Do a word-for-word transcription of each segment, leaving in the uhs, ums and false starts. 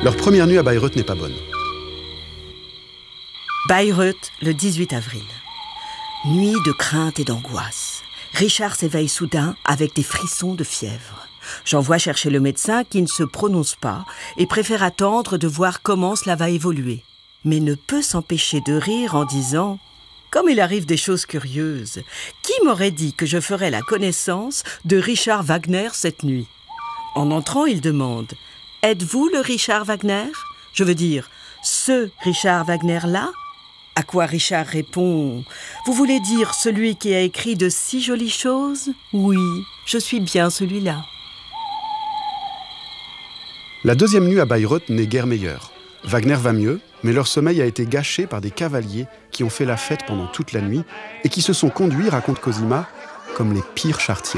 Leur première nuit à Bayreuth n'est pas bonne. Bayreuth, le dix-huit avril. Nuit de crainte et d'angoisse. Richard s'éveille soudain avec des frissons de fièvre. J'envoie chercher le médecin qui ne se prononce pas et préfère attendre de voir comment cela va évoluer. Mais ne peut s'empêcher de rire en disant « Comme il arrive des choses curieuses, qui m'aurait dit que je ferais la connaissance de Richard Wagner cette nuit ?» En entrant, il demande « Êtes-vous le Richard Wagner ? Je veux dire, ce Richard Wagner-là » À quoi Richard répond « Vous voulez dire celui qui a écrit de si jolies choses ? Oui, je suis bien celui-là. » La deuxième nuit à Bayreuth n'est guère meilleure. Wagner va mieux, mais leur sommeil a été gâché par des cavaliers qui ont fait la fête pendant toute la nuit et qui se sont conduits, raconte Cosima, comme les pires charretiers.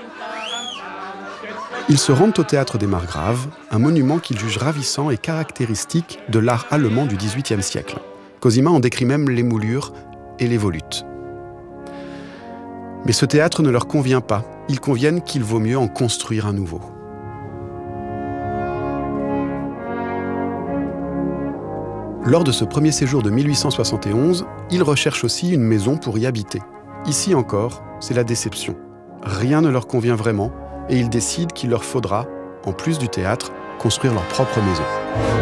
Ils se rendent au théâtre des Margraves, un monument qu'ils jugent ravissant et caractéristique de l'art allemand du dix-huitième siècle. Cosima en décrit même les moulures et les volutes. Mais ce théâtre ne leur convient pas. Ils conviennent qu'il vaut mieux en construire un nouveau. Lors de ce premier séjour de mille huit cent soixante et onze, ils recherchent aussi une maison pour y habiter. Ici encore, c'est la déception. Rien ne leur convient vraiment et ils décident qu'il leur faudra, en plus du théâtre, construire leur propre maison.